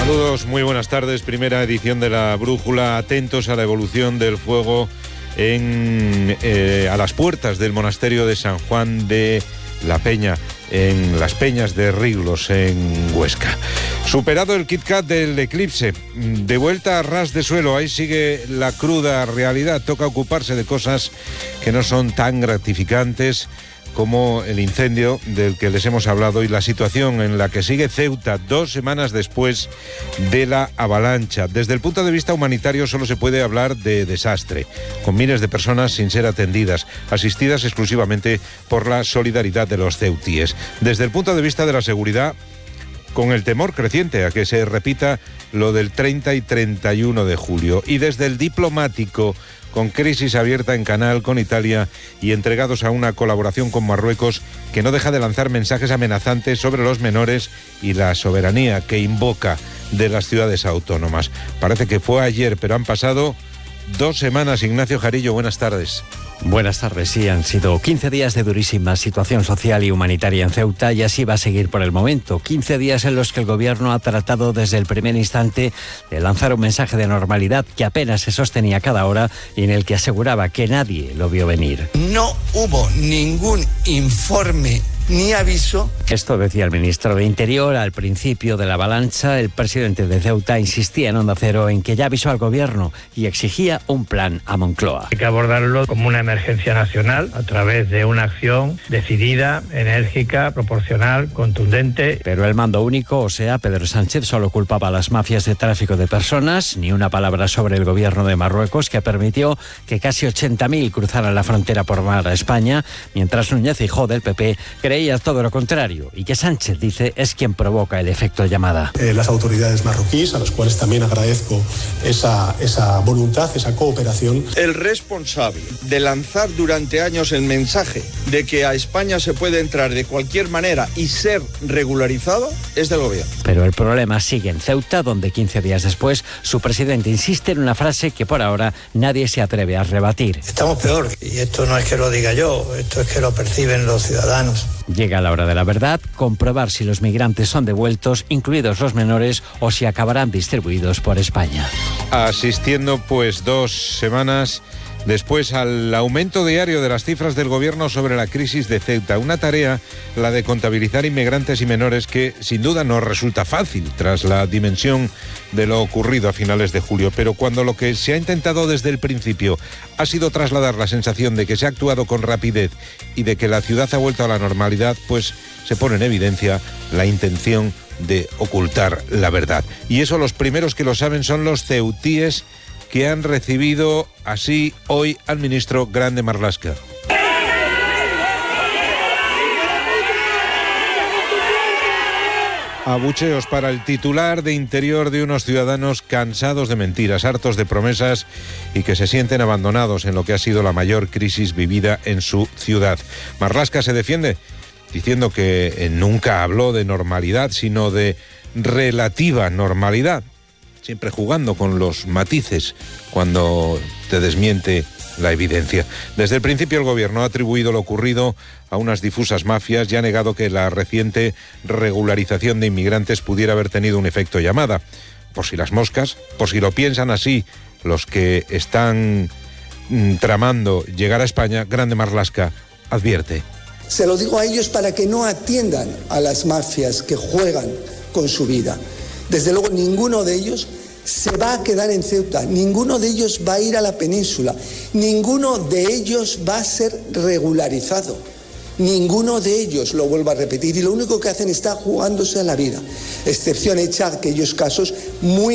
Saludos, muy buenas tardes. Primera edición de La Brújula. Atentos a la evolución del fuego a las puertas del monasterio de San Juan de la Peña, en las Peñas de Riglos, en Huesca. Superado el Kit Kat del eclipse, de vuelta a ras de suelo, ahí sigue la cruda realidad. Toca ocuparse de cosas que no son tan gratificantes como el incendio del que les hemos hablado y la situación en la que sigue Ceuta 2 semanas después de la avalancha. Desde el punto de vista humanitario solo se puede hablar de desastre, con miles de personas sin ser atendidas, asistidas exclusivamente por la solidaridad de los ceutíes. Desde el punto de vista de la seguridad, con el temor creciente a que se repita lo del 30 y 31 de julio. Y desde el diplomático, con crisis abierta en canal con Italia y entregados a una colaboración con Marruecos que no deja de lanzar mensajes amenazantes sobre los menores y la soberanía que invoca de las ciudades autónomas. Parece que fue ayer, pero han pasado 2 semanas. Ignacio Jarillo, buenas tardes. Buenas tardes, sí, han sido 15 días de durísima situación social y humanitaria en Ceuta y así va a seguir por el momento. 15 días en los que el gobierno ha tratado desde el primer instante de lanzar un mensaje de normalidad que apenas se sostenía cada hora y en el que aseguraba que nadie lo vio venir. No hubo ningún informe ni aviso. Esto decía el ministro de Interior al principio de la avalancha. El presidente de Ceuta insistía en Onda Cero en que ya avisó al gobierno y exigía un plan a Moncloa. Hay que abordarlo como una emergencia nacional a través de una acción decidida, enérgica, proporcional, contundente. Pero el mando único, o sea, Pedro Sánchez, solo culpaba a las mafias de tráfico de personas, ni una palabra sobre el gobierno de Marruecos, que permitió que casi 80.000 cruzaran la frontera por mar a España, mientras Núñez Feijóo del PP creía todo lo contrario y que Sánchez, dice, es quien provoca el efecto llamada. Las autoridades marroquíes, a las cuales también agradezco esa voluntad, esa cooperación. El responsable de lanzar durante años el mensaje de que a España se puede entrar de cualquier manera y ser regularizado es del gobierno. Pero el problema sigue en Ceuta, donde 15 días después su presidente insiste en una frase que por ahora nadie se atreve a rebatir. Estamos peor, y esto no es que lo diga yo, esto es que lo perciben los ciudadanos. Llega la hora de la verdad, comprobar si los migrantes son devueltos, incluidos los menores, o si acabarán distribuidos por España. Asistiendo, pues, 2 semanas después al aumento diario de las cifras del gobierno sobre la crisis de Ceuta. Una tarea, la de contabilizar inmigrantes y menores, que sin duda no resulta fácil tras la dimensión de lo ocurrido a finales de julio. Pero cuando lo que se ha intentado desde el principio ha sido trasladar la sensación de que se ha actuado con rapidez y de que la ciudad ha vuelto a la normalidad, pues se pone en evidencia la intención de ocultar la verdad. Y eso los primeros que lo saben son los ceutíes, que han recibido así hoy al ministro Grande Marlaska. Abucheos para el titular de Interior de unos ciudadanos cansados de mentiras, hartos de promesas y que se sienten abandonados en lo que ha sido la mayor crisis vivida en su ciudad. Marlaska se defiende diciendo que nunca habló de normalidad, sino de relativa normalidad, siempre jugando con los matices cuando te desmiente la evidencia. Desde el principio el gobierno ha atribuido lo ocurrido a unas difusas mafias y ha negado que la reciente regularización de inmigrantes pudiera haber tenido un efecto llamada. Por si las moscas, por si lo piensan así los que están tramando llegar a España, Grande Marlaska advierte. Se lo digo a ellos para que no atiendan a las mafias que juegan con su vida. Desde luego, ninguno de ellos se va a quedar en Ceuta, ninguno de ellos va a ir a la península, ninguno de ellos va a ser regularizado, ninguno de ellos, lo vuelvo a repetir, y lo único que hacen está jugándose a la vida, excepción hecha aquellos casos muy